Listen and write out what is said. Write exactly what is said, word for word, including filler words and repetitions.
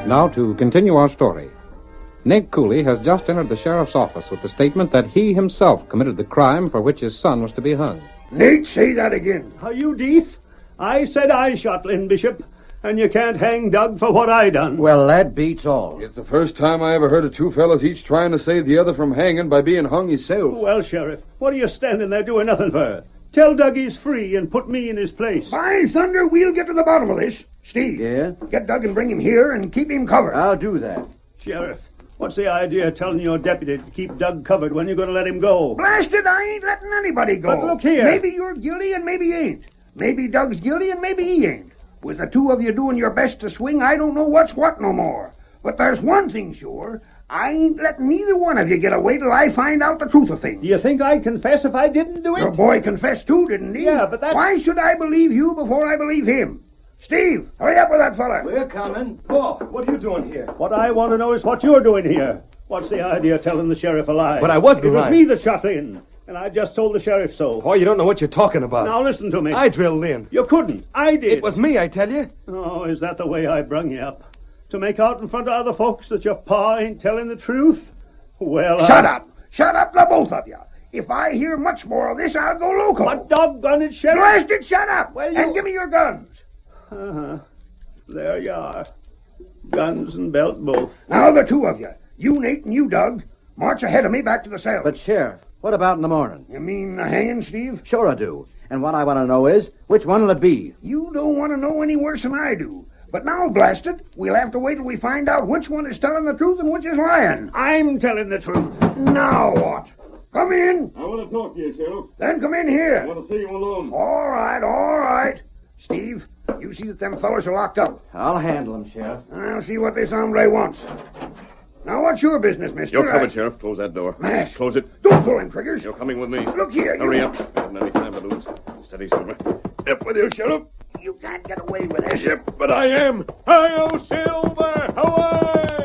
Now to continue our story. Nate Cooley has just entered the sheriff's office with the statement that he himself committed the crime for which his son was to be hung. Nate, say that again. Are you deaf? I said I shot Lynn Bishop, and you can't hang Doug for what I done. Well, that beats all. It's the first time I ever heard of two fellas each trying to save the other from hanging by being hung himself. Well, Sheriff, what are you standing there doing nothing for? Tell Doug he's free and put me in his place. By thunder, we'll get to the bottom of this. Steve. Yeah? Get Doug and bring him here and keep him covered. I'll do that. Sheriff, what's the idea of telling your deputy to keep Doug covered when you're going to let him go? Blasted, I ain't letting anybody go. But look here. Maybe you're guilty and maybe you ain't. Maybe Doug's guilty and maybe he ain't. With the two of you doing your best to swing, I don't know what's what no more. But there's one thing sure. I ain't letting neither one of you get away till I find out the truth of things. Do you think I'd confess if I didn't do it? Your boy confessed too, didn't he? Yeah, but that... Why should I believe you before I believe him? Steve, hurry up with that fella. We're coming. Boss, what are you doing here? What I want to know is what you're doing here. What's the idea of telling the sheriff a lie? But I wasn't It was lying. me that shot Lynn, and I just told the sheriff so. Oh, you don't know what you're talking about. Now listen to me. I drilled Lynn. You couldn't. I did. It was me, I tell you. Oh, is that the way I brung you up? To make out in front of other folks that your pa ain't telling the truth? Well, Shut I... up. Shut up, the both of you. If I hear much more of this, I'll go loco. But doggone it, Sheriff. Blast it, shut up. Well, you... And give me your guns. Uh-huh. There you are. Guns and belt both. Now, the two of you, you, Nate, and you, Doug, march ahead of me back to the cell. But, Sheriff, what about in the morning? You mean the hanging, Steve? Sure I do. And what I want to know is, which one will it be? You don't want to know any worse than I do. But now, blast it, we'll have to wait till we find out which one is telling the truth and which is lying. I'm telling the truth. Now what? Come in. I want to talk to you, Sheriff. Then come in here. I want to see you alone. All right, all right. Steve, you see that them fellas are locked up. I'll handle them, Sheriff. I'll see what this hombre wants. Now, what's your business, mister? You're covered, I... Sheriff. Close that door. Mask. Close it. Don't pull him, Triggers. You're coming with me. Look here, Hurry you... up. I haven't any time to lose. Steady, Silver. Up with you, Sheriff. You can't get away with this. Yep, but I am. Hi-yo, Silver!